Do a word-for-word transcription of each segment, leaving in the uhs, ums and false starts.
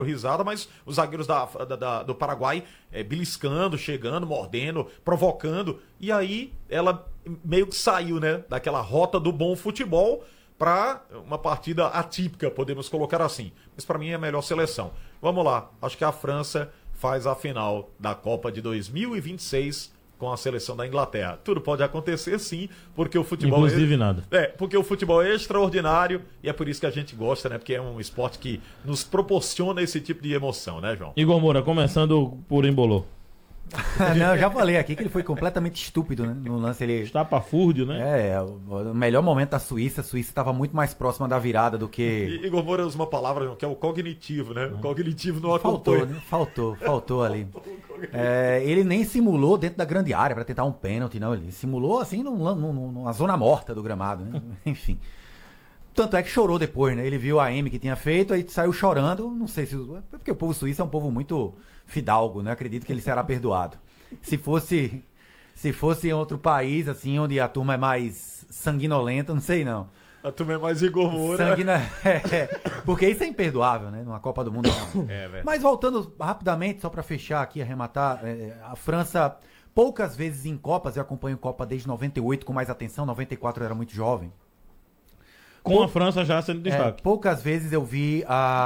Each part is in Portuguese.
risada, mas os zagueiros da, da, da- do Paraguai é, beliscando, chegando, mordendo, provocando. E aí ela meio que saiu, né, daquela rota do bom futebol para uma partida atípica, podemos colocar assim. Mas para mim é a melhor seleção. Vamos lá, acho que a França faz a final da Copa de dois mil e vinte e seis com a seleção da Inglaterra. Tudo pode acontecer sim, porque o futebol Inclusive é... nada. É, porque o futebol é extraordinário e é por isso que a gente gosta, né? Porque é um esporte que nos proporciona esse tipo de emoção, né, João? Igor Moura, começando por Embolou. Não, eu já falei aqui que ele foi completamente estúpido, né? No lance ele... Estapafúrdio, né? É, o melhor momento da Suíça, a Suíça estava muito mais próxima da virada do que... E Igor Moura usa uma palavra, João, que é o cognitivo, né? O cognitivo não Faltou, acompanha. né? Faltou, faltou ali. É, ele nem simulou dentro da grande área para tentar um pênalti, não. Ele simulou assim num- num- numa zona morta do gramado, né? Enfim. Tanto é que chorou depois, né? Ele viu a M que tinha feito, aí saiu chorando. Não sei se. É porque o povo suíço é um povo muito fidalgo, né? Acredito que ele será perdoado. Se fosse. Se fosse em outro país, assim, onde a turma é mais sanguinolenta, não sei não. A turma é mais Igor Moura. Sanguina... é, porque isso é imperdoável, né? Numa Copa do Mundo. Não. É, velho. Mas voltando rapidamente, só para fechar aqui, arrematar, é, a França, poucas vezes em Copas, eu acompanho Copa desde noventa e oito com mais atenção, noventa e quatro eu era muito jovem. Com a França já sendo É, destaque. poucas vezes eu vi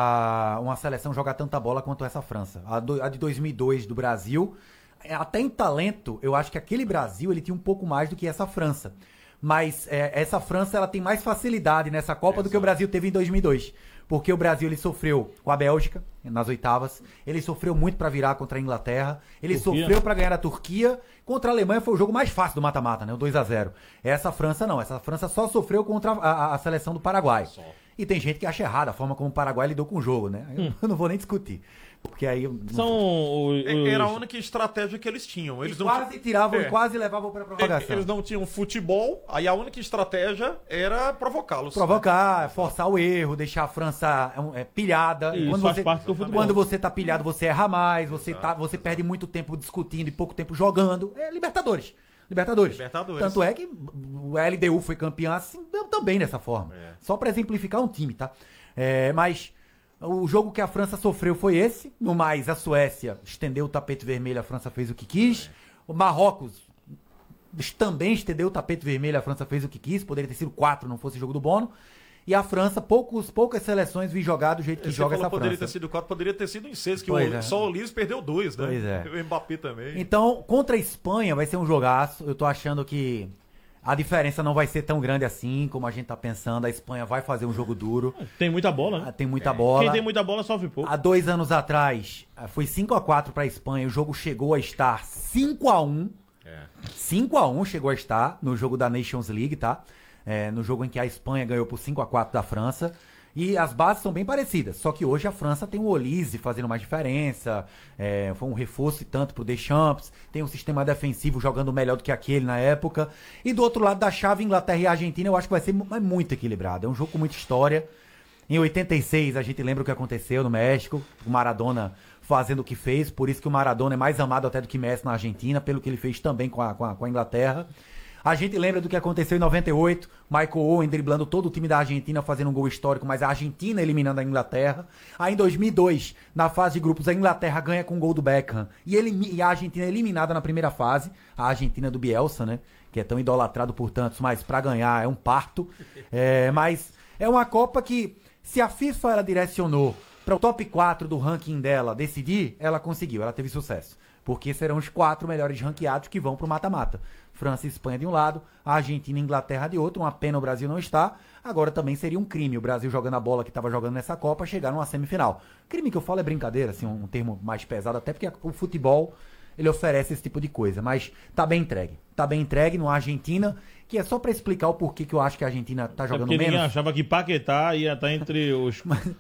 a, uma seleção jogar tanta bola quanto essa França. A, do- a de dois mil e dois do Brasil, é, até em talento, eu acho que aquele Brasil ele tinha um pouco mais do que essa França. Mas é, essa França ela tem mais facilidade nessa Copa do que o Brasil teve em dois mil e dois. Porque o Brasil ele sofreu com a Bélgica nas oitavas, ele sofreu muito pra virar contra a Inglaterra, ele Turquia. sofreu pra ganhar a Turquia, contra a Alemanha foi o jogo mais fácil do mata-mata, né? O dois a zero. Essa França não, essa França só sofreu contra a, a- a seleção do Paraguai. E tem gente que acha errada a forma como o Paraguai lidou com o jogo, né? Eu, eu não vou nem discutir. Porque aí. eu não- São os, É, Era a os- única estratégia que eles tinham. Eles não quase tiravam, É. quase levavam pra prorrogação. Eles não tinham futebol, aí a única estratégia era provocá-los. Provocar, forçar o erro, deixar a França é, pilhada. Isso quando faz você, parte do futebol. quando você tá pilhado, você erra mais, você, tá, você perde muito tempo discutindo e pouco tempo jogando. É Libertadores. Libertadores. Libertadores. Tanto é que o L D U foi campeão assim também dessa forma. É. Só pra exemplificar um time, tá? É, mas o jogo que a França sofreu foi esse. No mais, a Suécia estendeu o tapete vermelho, a França fez o que quis. O Marrocos também estendeu o tapete vermelho, a França fez o que quis. Poderia ter sido quatro, não fosse jogo do Bono. E a França, poucos, poucas seleções vi jogar do jeito que Você joga falou essa poderia França. ter sido quatro, poderia ter sido em seis, que Pois o, é. só o Liz perdeu dois, né? Pois é. O Mbappé também. Então, contra a Espanha vai ser um jogaço. Eu tô achando que a diferença não vai ser tão grande assim como a gente tá pensando. A Espanha vai fazer um jogo duro. Tem muita bola, Ah, né? Tem muita bola. Quem tem muita bola sofre pouco. Há dois anos atrás, ah, foi cinco a quatro para a Espanha. O jogo chegou a estar cinco a um. É. cinco a um chegou a estar no jogo da Nations League, tá? É, no jogo em que a Espanha ganhou por cinco a quatro da França. E as bases são bem parecidas. Só que hoje a França tem o Olise fazendo mais diferença. É, foi um reforço e tanto pro Deschamps. Tem um sistema defensivo jogando melhor do que aquele na época. E do outro lado da chave, Inglaterra e Argentina, eu acho que vai ser mu- é muito equilibrado. É um jogo com muita história. Em oitenta e seis, a gente lembra o que aconteceu no México. O Maradona fazendo o que fez. Por isso que o Maradona é mais amado até do que Messi na Argentina. Pelo que ele fez também com a, com a, com a Inglaterra. A gente lembra do que aconteceu em noventa e oito. Michael Owen driblando todo o time da Argentina, fazendo um gol histórico. Mas a Argentina eliminando a Inglaterra. Aí em dois mil e dois, na fase de grupos, a Inglaterra ganha com o gol do Beckham. E, elimi- e a Argentina é eliminada na primeira fase. A Argentina do Bielsa, né? Que é tão idolatrado por tantos. Mas pra ganhar é um parto. É, mas é uma Copa que... Se a FIFA ela direcionou para o top quatro do ranking dela decidir, ela conseguiu, ela teve sucesso. Porque serão os quatro melhores ranqueados que vão pro mata-mata. França e Espanha de um lado, a Argentina e Inglaterra de outro. Uma pena o Brasil não está. Agora também seria um crime o Brasil jogando a bola que estava jogando nessa Copa chegar numa semifinal. Crime que eu falo é brincadeira, assim, um termo mais pesado, até porque o futebol ele oferece esse tipo de coisa. Mas tá bem entregue. Tá bem entregue no Argentina, que é só pra explicar o porquê que eu acho que a Argentina tá É jogando porque ninguém menos. achava que Paquetá ia estar entre os,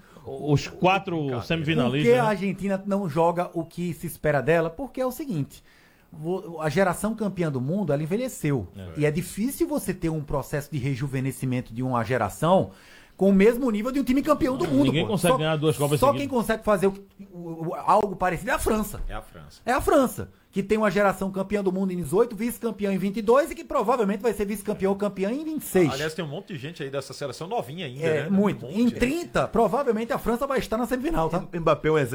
os quatro Por que semifinalistas. a né? Argentina não joga o que se espera dela? Porque é o seguinte, vo- a geração campeã do mundo, ela envelheceu. E é difícil você ter um processo de rejuvenescimento de uma geração com o mesmo nível de um time campeão do mundo. Ninguém pô. consegue Só- ganhar duas Copas Só seguidas. quem consegue fazer o- o- o- algo parecido é a França. É a França. É a França, que tem uma geração campeã do mundo em dezoito, vice-campeã em vinte e dois e que provavelmente vai ser vice-campeão ou campeã em vinte e seis. Aliás, tem um monte de gente aí dessa seleção novinha ainda, É, né? muito. Um Em monte. trinta, provavelmente a França vai estar na semifinal, tá? Mbappé é um exemplo